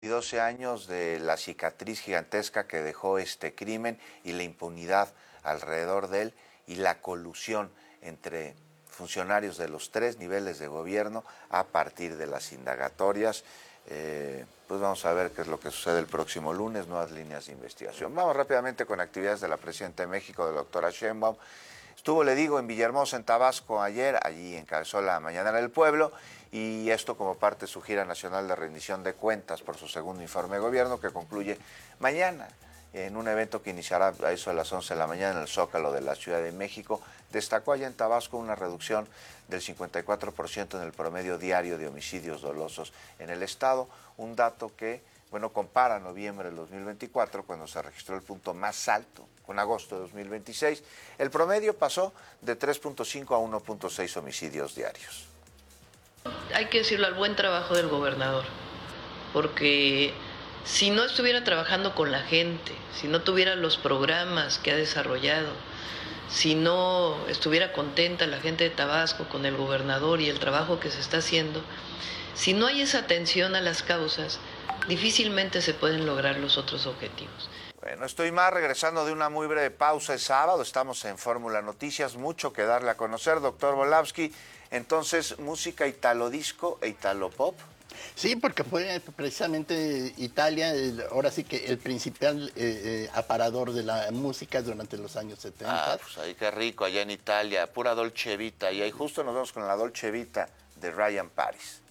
12 años de la cicatriz gigantesca que dejó este crimen y la impunidad alrededor de él y la colusión entre funcionarios de los tres niveles de gobierno a partir de las indagatorias. Pues vamos a ver qué es lo que sucede el próximo lunes, nuevas líneas de investigación. Vamos rápidamente con actividades de la Presidenta de México, de la doctora Sheinbaum. Estuvo, le digo, en Villahermosa, en Tabasco, ayer, allí encabezó la Mañanera del Pueblo, y esto como parte de su gira nacional de rendición de cuentas por su segundo informe de gobierno, que concluye mañana en un evento que iniciará a eso de las 11 de la mañana en el Zócalo de la Ciudad de México. Destacó allá en Tabasco una reducción del 54% en el promedio diario de homicidios dolosos en el estado, un dato que, bueno, compara noviembre del 2024, cuando se registró el punto más alto, con agosto de 2026. El promedio pasó de 3.5 a 1.6 homicidios diarios. Hay que decirlo al buen trabajo del gobernador, porque si no estuviera trabajando con la gente, si no tuviera los programas que ha desarrollado, si no estuviera contenta la gente de Tabasco con el gobernador y el trabajo que se está haciendo, si no hay esa atención a las causas, difícilmente se pueden lograr los otros objetivos. Bueno, estoy más regresando de una muy breve pausa. Es sábado, estamos en Fórmula Noticias, mucho que darle a conocer, doctor Volavsky. Entonces, música italo-disco e italo-pop. Sí, porque fue precisamente Italia, ahora sí que el principal aparador de la música durante los años 70. Ah, pues ahí qué rico, allá en Italia, pura Dolce Vita. Y ahí justo nos vemos con la Dolce Vita de Ryan Paris.